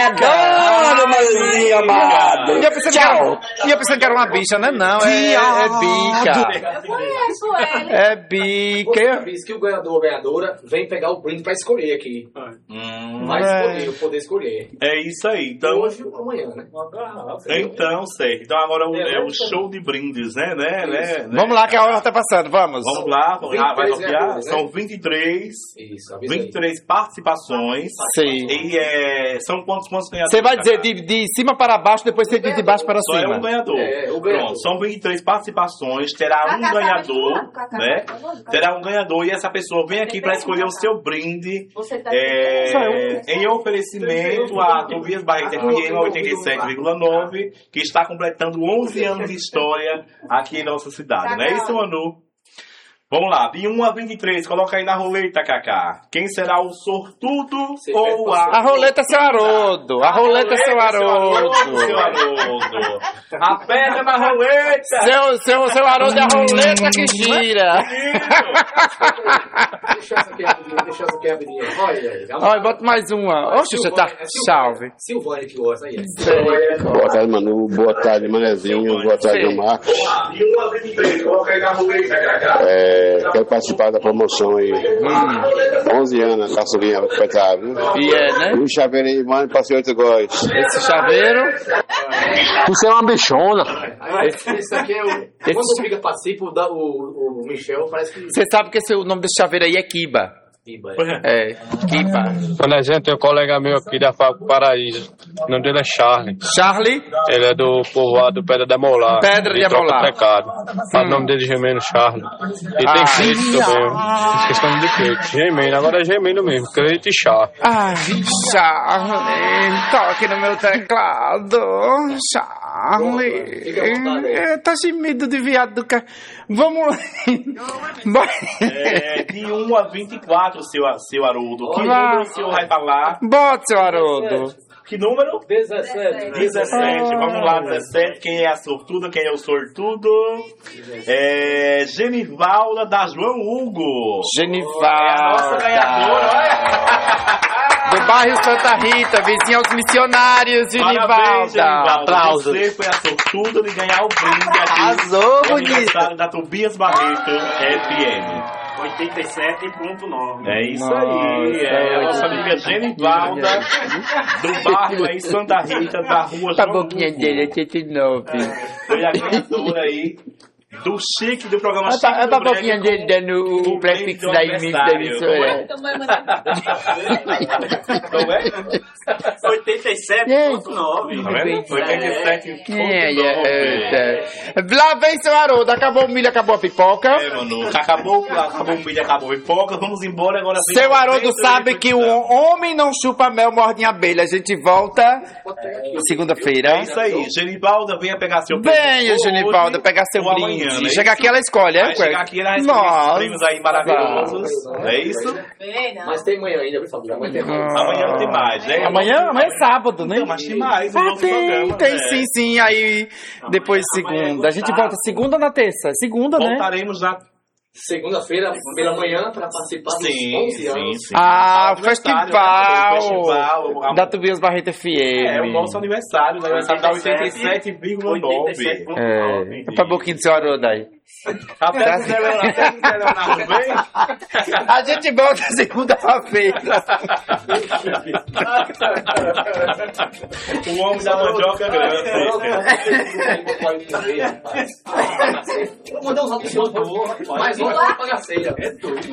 adoro, Marizinho amado. E eu pensando que era uma bicha, né? Não, é bica. É bica. Diz que o ganhador ou ganhadora vem pegar o brinde pra escolher aqui. Vai escolher, eu poder escolher. É isso aí. Então, hoje ou amanhã, né? Então, certo. Então agora é o show de brindes, né? Vamos lá que a hora tá passando, vamos. Vamos lá, vai copiar. Né? São 23. Isso, 23 participações. Sim. E são quantos ganhadores? Você vai dizer de cima para baixo, depois você diz de baixo para Só cima. é um ganhador. Pronto, são 23 participações, terá um ganhador, né? Terá um ganhador e essa pessoa vem aqui para escolher o seu brinde em oferecimento a Tobias Barreto FM 87,9, que está completando 11 anos de história aqui em nossa cidade, não é isso, Manu? Vamos lá, de 1 a 23, coloca aí na roleta, Cacá. Quem será o sortudo ou a... A roleta é seu Haroldo. A roleta é seu Haroldo. Seu Haroldo. Aperta na roleta. Seu Haroldo é a roleta que gira. Deixa essa aqui rapidinho. Olha, bota mais uma. Oxe, você tá salve. Silvânia que gosta aí. Boa tarde, Manu. Boa tarde, Manezinho. Boa tarde, Marcos. De 1 a 23, coloca aí na roleta, Cacá. Quero participar da promoção aí. 11 anos, caçulinha, vai estar, viu? E né? E o chaveiro aí, mano, passei 8 góis. Esse chaveiro... Você é uma bichona. Esse aqui é o... Quando o Briga participa, o Michel parece que... Você sabe que o nome desse chaveiro aí é Kiba. É, Kiba. Por exemplo, tem um colega meu aqui da Fábrica Paraíso. O nome dele é Charlie. Charlie? Ele é do povoado Pedra de Amolar. Pedra de Amolar. O nome dele é Gemeno Charlie. E tem Cleito também. Esqueci o nome de Cleito. Gemeno, agora é Gemeno mesmo. Cleito e Chá. Ai, Charlie, toque no meu teclado. Charlie. Tá gemido de viado do cara. Vamos lá. De 1 a 24, seu Haroldo. Que número o senhor vai falar? Bota, seu Haroldo. Que número? 17. 17. Vamos lá, 17. Quem é a sortuda? Quem é o sortudo? Genivalda da João Hugo. Genivalda. É a nossa ganhadora, olha. Do bairro Santa Rita, vizinha aos missionários, Genivalda. Aplausos. Você foi a sortuda de ganhar o brinde aqui. Arrasou, bonito. Aniversário da Tobias Barreto FM. 87.9. É isso aí. É a nossa amiga Genivalda do bairro aí, Santa Rita, da rua A boquinha dele é 89. Foi a ganhadora aí do chique do programa Chique. Olha a boquinha dele dando o prefixo da emissora. Como é? 87.9. Tá vendo? 87.9. Lá vem seu Haroldo. Acabou o milho, acabou a pipoca. Mano. Acabou o milho, acabou a pipoca. Vamos embora agora. Seu Haroldo sabe que o homem não chupa mel, morde em abelha. A gente volta segunda-feira. É isso aí. Genivalda, venha pegar seu brinde. Venha, Genivalda, pegar seu brinde. Né? Chega aqui, ela escolhe, é? Chega aqui, ela escolhe prêmios aí maravilhosos. É isso? Mas tem amanhã ainda, pessoal. Amanhã tem mais. Amanhã não tem mais, né? Amanhã é sábado, né? Não, mas tem mais. Tem, sim. Aí, depois segunda. A gente volta segunda ou na terça? Segunda, né? Voltaremos já segunda-feira pela manhã para participar dos 11 anos. O festival da Tobias Barreto FM. É o nosso aniversário, né? Aniversário da 87,9. É pra boquinha do seu Haroldo aí. Até o Zé Leonardo vem. A gente volta segunda-feira. O homem da mandioca grande. Vou mandar uns outros mais uma bagaceira.